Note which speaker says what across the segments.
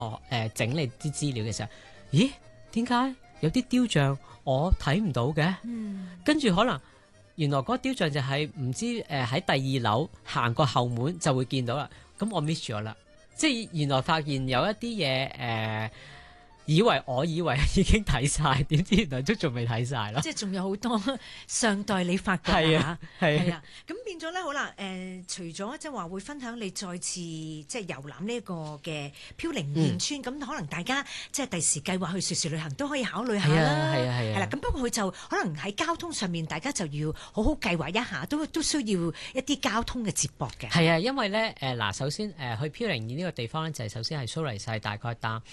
Speaker 1: 整理啲資料嘅時候，咦？點解有啲雕像我睇唔到嘅？跟住可能原來嗰個雕像就係唔知喺第2樓行過後門就會見到啦。咁我 miss 咗啦，即係原來發現有一啲嘢我以為已經睇晒，點知原來都仲未睇晒咯。
Speaker 2: 即係仲有好多尚待你發掘啊！係啊，咁變咗咧，好啦，除咗即係話會分享你再次即係遊覽呢一個嘅飄零燕村，咁可能大家即係第時計劃去瑞士旅行都可以考慮下啦。係啦，咁不過佢就可能喺交通上面，大家就要好好計劃一下，都需要一啲交通嘅接駁嘅。
Speaker 1: 係啊，因為咧首先去飄零燕呢個地方咧，就係首先係蘇黎世大概搭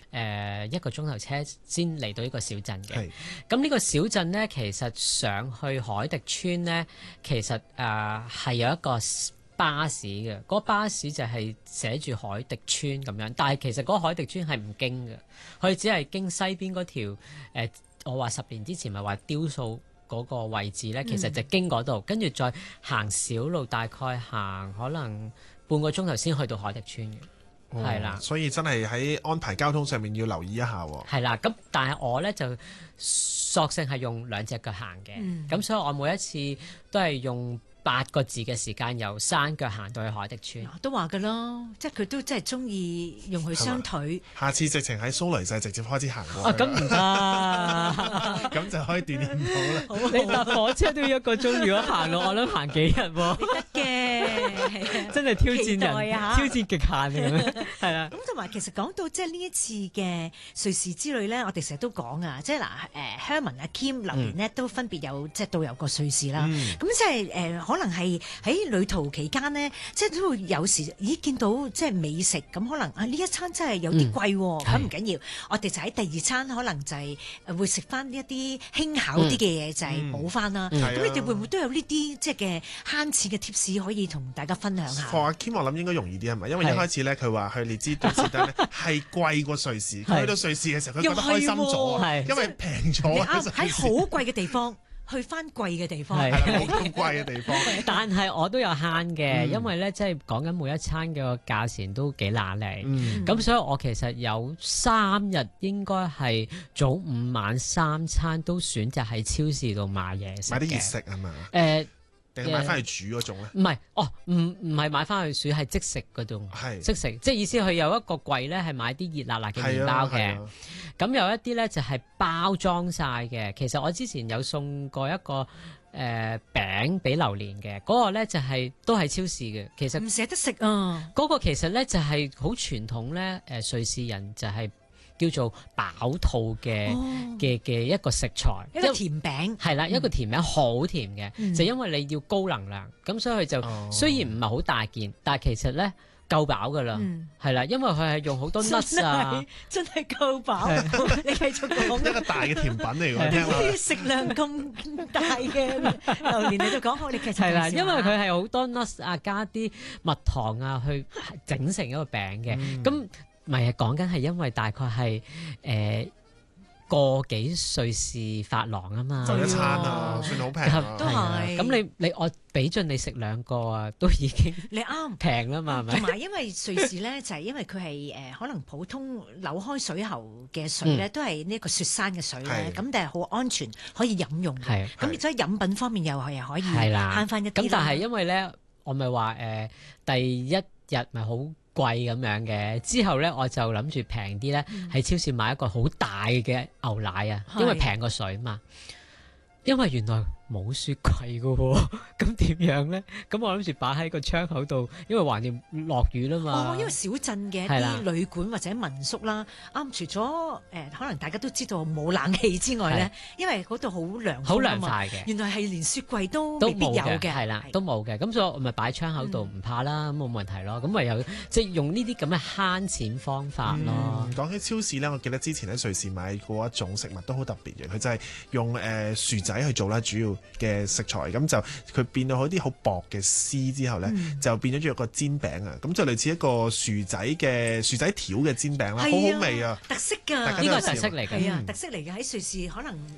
Speaker 1: 1個鐘頭車先嚟到呢個小鎮嘅。咁呢個小鎮呢，其實上去海迪村呢，其實係有一個巴士嘅。嗰個巴士就係寫住海迪村咁樣，但係其實嗰個海迪村係唔經嘅，佢只係經西邊嗰條我話10年之前咪話雕塑嗰個位置呢，其實就經嗰度，跟住再行小路，大概行可能半個鐘頭先去到海迪村嘅。係啦，
Speaker 3: 所以真係喺安排交通上面要留意一下。
Speaker 1: 係啦，咁但係我咧就索性係用2隻腳行嘅，咁所以我每一次都係用8個字嘅時間由山腳行到去海迪村。
Speaker 2: 都話㗎咯，即係佢都真係中意用佢雙腿。
Speaker 3: 下次直情喺蘇黎世直接開始行過。
Speaker 1: 咁唔得，
Speaker 3: 咁就可以鍛鍊到啦。
Speaker 1: 你搭火車都要1個鐘，如果行路，我諗行幾日喎？
Speaker 2: 得嘅，
Speaker 1: 真係挑戰人，挑戰極限咁樣。係啦。
Speaker 2: 咁同埋其實講到即係呢一次嘅瑞士之旅咧，我哋成日都講啊，即係嗱Herman 阿 Kim 留言呢都分別有即係導遊過瑞士啦。咁即係可能係喺旅途期間呢，即係都會有時見到即係美食咁，可能呢一餐真係有啲貴喎，咁唔緊要，我哋就喺第2餐可能就係會食翻一啲輕巧啲嘅嘢，就係補翻啦。咁你哋會唔會都有呢啲即係嘅慳錢嘅 tips 可以同大家分享下？
Speaker 3: 放阿 Kim 我諗應該容易啲係咪？因為一開始咧佢話去列支敦士登咧係貴過瑞士，佢去到瑞士嘅時候佢覺得開心咗，因為平咗。
Speaker 2: 喺好貴嘅地方。去翻貴嘅地方，
Speaker 3: 係啦，冇咁貴嘅地方。
Speaker 1: 但係我都有慳嘅，因為咧即係講緊每一餐嘅個價錢都幾揦脷。咁所以我其實有3日應該係早午晚3餐都選擇喺超市度買嘢食嘅。
Speaker 3: 買啲熱食係嘛？定係買翻去煮嗰種咧？
Speaker 1: 唔係，唔係買翻去煮，係即食嗰種。即食，即係意思佢有一個櫃咧，係買啲熱辣辣嘅麵包嘅。咁有一啲咧就係包裝晒嘅。其實我之前有送過一個餅俾榴蓮嘅，嗰個咧就係都係超市嘅。其實唔
Speaker 2: 捨得食啊！
Speaker 1: 嗰個其實咧就係好傳統咧，瑞士人就係叫做飽肚嘅一個食材，
Speaker 2: 一個甜餅
Speaker 1: 係啦，一個甜餅好甜嘅，就因為你要高能量，咁所以佢就雖然唔係好大件，但係其實咧夠飽噶啦，係啦，因為佢係用好多 nuts 啊，
Speaker 2: 真係夠飽。你繼續講
Speaker 3: 一個大嘅甜品嚟㗎，聽落
Speaker 2: 食量咁大嘅榴蓮，你都講好，你繼續
Speaker 1: 係啦，因為佢係好多 nuts 啊，加啲蜜糖啊，去整成一個餅嘅，咁。唔係講緊係因為大概係個幾瑞士法郎啊嘛，
Speaker 3: 就一餐啊，算好平
Speaker 2: 都係。
Speaker 1: 咁你我俾盡你食2個啊，都已經
Speaker 2: 你啱
Speaker 1: 平啦嘛，係咪？
Speaker 2: 同埋因為瑞士咧就係因為佢係可能普通扭開水喉嘅水咧，都係呢個雪山嘅水咧，咁但係好安全可以飲用嘅。咁而且飲品方面又係可以慳翻一啲。
Speaker 1: 咁但係因為咧，我咪話第一日咪好貴咁樣嘅，之後咧我就諗住平啲咧，喺超市買一個好大嘅牛奶啊，因為平過水嘛。因為原來冇雪櫃噶喎，咁點樣咧？咁我諗住擺喺個窗口度，因為橫掂落雨啦嘛。
Speaker 2: 因為小鎮嘅一啲旅館或者民宿啦，除咗可能大家都知道冇冷氣之外咧，因為嗰度好涼
Speaker 1: 快嘅。
Speaker 2: 原來係連雪櫃都未必有嘅，
Speaker 1: 係啦，都冇嘅。咁所以我咪擺喺窗口度唔怕啦，咁冇問題咯。咁唯有即係用呢啲咁嘅慳錢方法咯。
Speaker 3: 講起超市咧，我記得之前喺瑞士買過一種食物都好特別嘅，佢就係用薯仔去做啦，主要嘅食材，咁就佢變到好啲好薄嘅絲之後咧，就變咗做一個煎餅啊！咁就類似一個薯仔條嘅煎餅啦，好好味啊！
Speaker 2: 特色㗎，
Speaker 1: 呢個係特色嚟嘅，
Speaker 2: 特色嚟嘅喺瑞士可能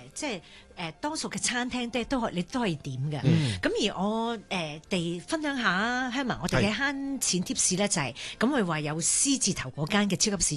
Speaker 2: 即係多數嘅餐廳你都可以點嘅。咁而我哋分享下Herman，我哋嘅慳錢貼士咧就係咁，佢話有 C 字頭嗰間嘅超級市